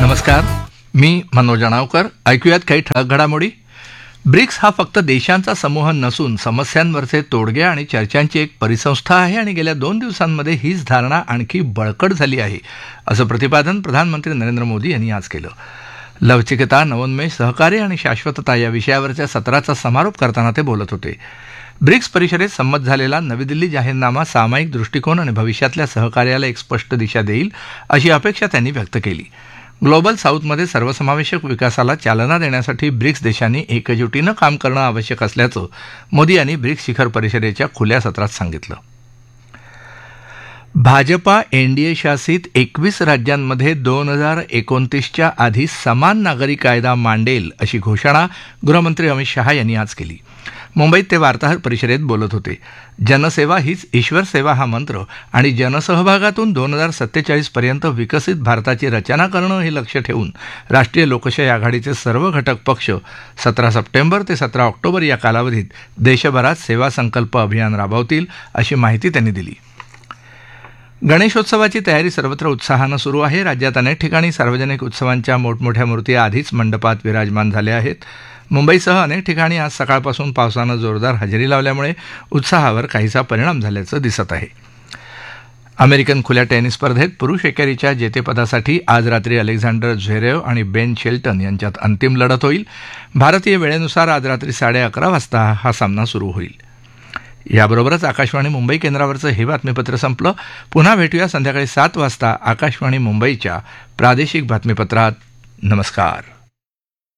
नमस्कार, मी मनोज जणावकर. ऐकूयात काही ठळक घडामोडी. ब्रिक्स हा फक्त देशांचा समूह नसून समस्यांवरचे तोडगे आणि चर्चांची एक परिसंस्था आहे आणि गेल्या 2 दिवसांमध्ये हीच धारणा आणखी बळकट झाली आहे, असं प्रतिपादन प्रधानमंत्री नरेंद्र मोदी यांनी आज केलं. लवचिकता, नवोन्मेष, सहकार्य आणि शाश्वतता या विषयावरच्या सत्राचा समारोप करताना ते बोलत होते. ब्रिक्स परिषदेत संमत झालेला नवी दिल्ली जाहीरनामा सामायिक दृष्टिकोन आणि भविष्यातल्या सहकार्याला एक स्पष्ट दिशा देईल, अशी अपेक्षा त्यांनी व्यक्त केली. ग्लोबल साऊथमध्ये सर्वसमावेशक विकासाला चालना देण्यासाठी ब्रिक्स देशांनी एकजुटीनं काम करणं आवश्यक असल्याचं मोदी यांनी ब्रिक्स शिखर परिषदेच्या खुल्या सत्रात सांगितलं. भाजपा एनडीए शासित 21 राज्यांमध्ये 2029च्या आधी समान नागरी कायदा मांडेल, अशी घोषणा गृहमंत्री अमित शहा यांनी आज केली. मुंबईत ते वार्ताहर परिषदेत बोलत होते. जनसेवा हीच ईश्वर सेवा हा मंत्र आणि जनसहभागातून 2047 पर्यंत विकसित भारताची रचना करणं हे लक्ष्य ठेवून राष्ट्रीय लोकशाही आघाडीचे सर्व घटक पक्ष 17 सप्टेंबर ते 17 ऑक्टोबर या कालावधीत देशभरात सेवा संकल्प अभियान राबवतील, अशी माहिती त्यांनी दिली. गणेशोत्सवाची तयारी सर्वत्र उत्साहानं सुरू आहे. राज्यात अनेक ठिकाणी सार्वजनिक उत्सवांच्या मोठमोठ्या मूर्ती आधीच मंडपात विराजमान झाल्या आहेत. मुंबईसह अनेक ठिकाणी आज सकाळपासून पावसानं जोरदार हजेरी लावल्यामुळे उत्साहावर काहीसा परिणाम झाल्याचं दिसत आहे. अमेरिकन खुल्या टेनिस स्पर्धेत पुरुष एकेरीच्या जेतेपदासाठी आज रात्री अलेक्झांडर झ्वेरेव आणि बेन शेल्टन यांच्यात अंतिम लढत होईल. भारतीय वेळेनुसार आज रात्री 11:30 वाजता हा सामना सुरू होईल. याबरोबरच आकाशवाणी मुंबई केंद्रावरचं हे बातमीपत्र संपलं. पुन्हा भेटूया संध्याकाळी 7 वाजता आकाशवाणी मुंबईच्या प्रादेशिक बातमीपत्रात. नमस्कार.